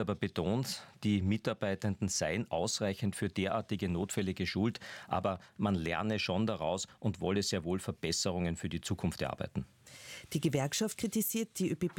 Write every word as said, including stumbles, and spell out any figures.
aber betont, die Mitarbeitenden seien ausreichend für derartige Notfälle geschult, aber man lerne schon daraus und wolle sehr wohl Verbesserungen für die Zukunft erarbeiten. Die Gewerkschaft kritisiert die ÖBB